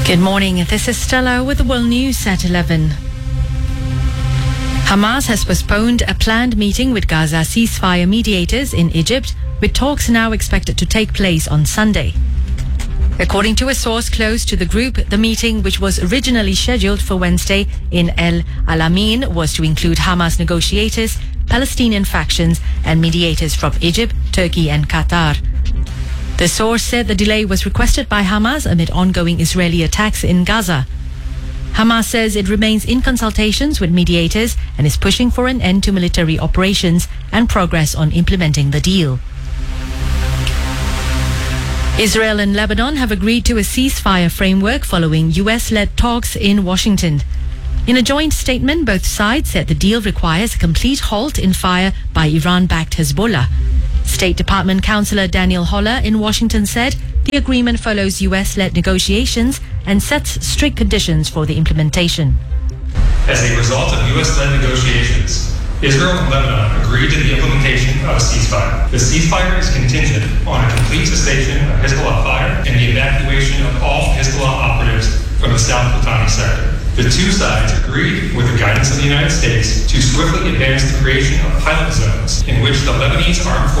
Good morning, this is Stella with the World News at 11. Hamas has postponed a planned meeting with Gaza ceasefire mediators in Egypt, with talks now expected to take place on Sunday. According to a source close to the group, the meeting, which was originally scheduled for Wednesday in El Alamein, was to include Hamas negotiators, Palestinian factions and mediators from Egypt, Turkey and Qatar. The source said the delay was requested by Hamas amid ongoing Israeli attacks in Gaza. Hamas says it remains in consultations with mediators and is pushing for an end to military operations and progress on implementing the deal. Israel and Lebanon have agreed to a ceasefire framework following US-led talks in Washington. In a joint statement, both sides said the deal requires a complete halt in fire by Iran-backed Hezbollah. State Department Counselor Daniel Holler in Washington said the agreement follows US-led negotiations and sets strict conditions for the implementation. As a result of US-led negotiations, Israel and Lebanon agreed to the implementation of a ceasefire. The ceasefire is contingent on a complete cessation of Hezbollah fire and the evacuation of all Hezbollah operatives from the South Litani sector. The two sides agreed, with the guidance of the United States, to swiftly advance the creation of pilot zones in which the Lebanese armed forces